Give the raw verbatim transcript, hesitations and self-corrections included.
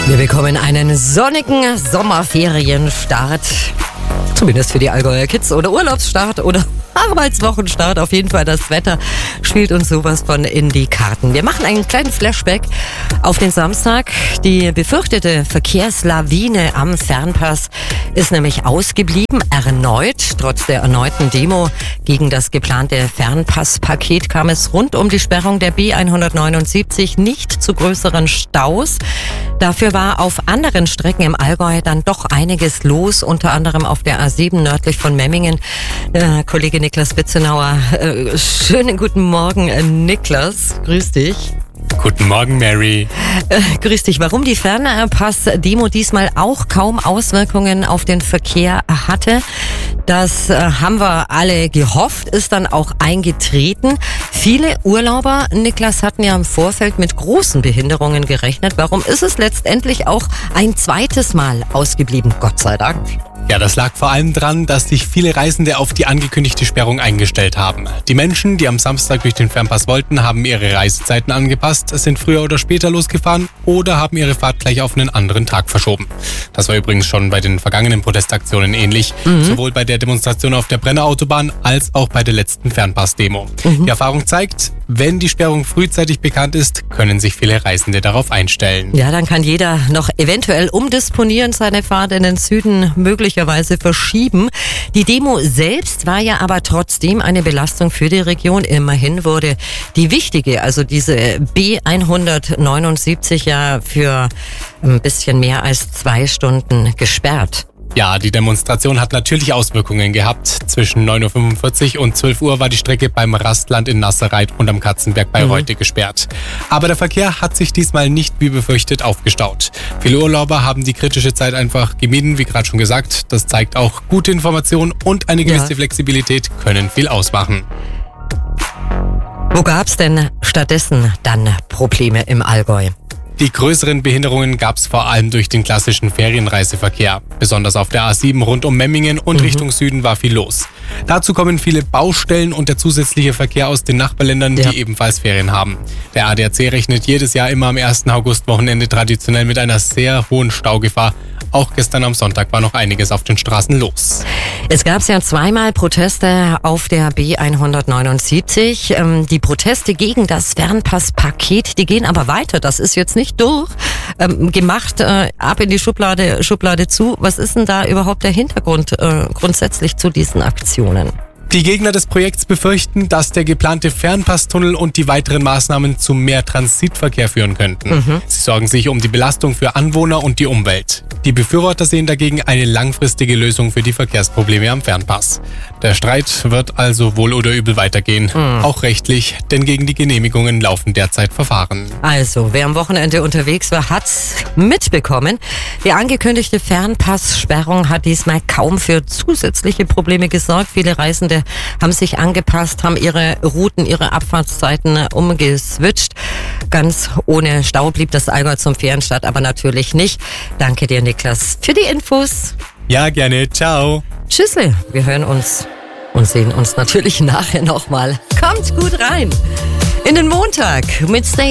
Wir bekommen einen sonnigen Sommerferienstart. Zumindest für die Allgäuer Kids oder Urlaubsstart oder Arbeitswochenstart. Auf jeden Fall, das Wetter spielt uns sowas von in die Karten. Wir machen einen kleinen Flashback auf den Samstag. Die befürchtete Verkehrslawine am Fernpass ist nämlich ausgeblieben. Erneut, trotz der erneuten Demo gegen das geplante Fernpasspaket, kam es rund um die Sperrung der B hundertneunundsiebzig nicht zu größeren Staus. Dafür war auf anderen Strecken im Allgäu dann doch einiges los, unter anderem auf der A sieben nördlich von Memmingen. Äh, Kollege Niklas Witzenauer, äh, schönen guten Morgen, äh, Niklas, grüß dich. Guten Morgen, Mary. Äh, grüß dich. Warum die Fernpass-Demo diesmal auch kaum Auswirkungen auf den Verkehr hatte, das äh, haben wir alle gehofft, ist dann auch eingetreten. Viele Urlauber, Niklas, hatten ja im Vorfeld mit großen Behinderungen gerechnet. Warum ist es letztendlich auch ein zweites Mal ausgeblieben? Gott sei Dank. Ja, das lag vor allem dran, dass sich viele Reisende auf die angekündigte Sperrung eingestellt haben. Die Menschen, die am Samstag durch den Fernpass wollten, haben ihre Reisezeiten angepasst, sind früher oder später losgefahren oder haben ihre Fahrt gleich auf einen anderen Tag verschoben. Das war übrigens schon bei den vergangenen Protestaktionen ähnlich, mhm. sowohl bei der Demonstration auf der Brenner Autobahn als auch bei der letzten Fernpass-Demo. Mhm. Die Erfahrung zeigt, wenn die Sperrung frühzeitig bekannt ist, können sich viele Reisende darauf einstellen. Ja, dann kann jeder noch eventuell umdisponieren, seine Fahrt in den Süden möglicherweise verschieben. Die Demo selbst war ja aber trotzdem eine Belastung für die Region. Immerhin wurde die wichtige, also diese B hundertneunundsiebzig ja für ein bisschen mehr als zwei Stunden gesperrt. Ja, die Demonstration hat natürlich Auswirkungen gehabt. Zwischen neun Uhr fünfundvierzig und zwölf Uhr war die Strecke beim Rastland in Nasserreit und am Katzenberg bei mhm. Reute gesperrt. Aber der Verkehr hat sich diesmal nicht wie befürchtet aufgestaut. Viele Urlauber haben die kritische Zeit einfach gemieden, wie gerade schon gesagt. Das zeigt auch, gute Information und eine gewisse ja. Flexibilität können viel ausmachen. Wo gab's denn stattdessen dann Probleme im Allgäu? Die größeren Behinderungen gab es vor allem durch den klassischen Ferienreiseverkehr. Besonders auf der A sieben rund um Memmingen und mhm. Richtung Süden war viel los. Dazu kommen viele Baustellen und der zusätzliche Verkehr aus den Nachbarländern, ja. die ebenfalls Ferien haben. Der A D A C rechnet jedes Jahr immer am ersten Augustwochenende traditionell mit einer sehr hohen Staugefahr. Auch gestern am Sonntag war noch einiges auf den Straßen los. Es gab ja zweimal Proteste auf der B hundertneunundsiebzig. Die Proteste gegen das Fernpasspaket, die gehen aber weiter. Das ist jetzt nicht durch. Ähm, gemacht, äh, ab in die Schublade, Schublade zu. Was ist denn da überhaupt der Hintergrund äh, grundsätzlich zu diesen Aktionen? Die Gegner des Projekts befürchten, dass der geplante Fernpasstunnel und die weiteren Maßnahmen zu mehr Transitverkehr führen könnten. Mhm. Sie sorgen sich um die Belastung für Anwohner und die Umwelt. Die Befürworter sehen dagegen eine langfristige Lösung für die Verkehrsprobleme am Fernpass. Der Streit wird also wohl oder übel weitergehen, mhm. auch rechtlich, denn gegen die Genehmigungen laufen derzeit Verfahren. Also, wer am Wochenende unterwegs war, hat's mitbekommen. Die angekündigte Fernpasssperrung hat diesmal kaum für zusätzliche Probleme gesorgt. Viele Reisende haben sich angepasst, haben ihre Routen, ihre Abfahrtszeiten umgeswitcht. Ganz ohne Stau blieb das Allgäu zum Ferienstart aber natürlich nicht. Danke dir, Niklas, für die Infos. Ja, gerne. Ciao. Tschüssle. Wir hören uns und sehen uns natürlich nachher nochmal. Kommt gut rein in den Montag mit Stay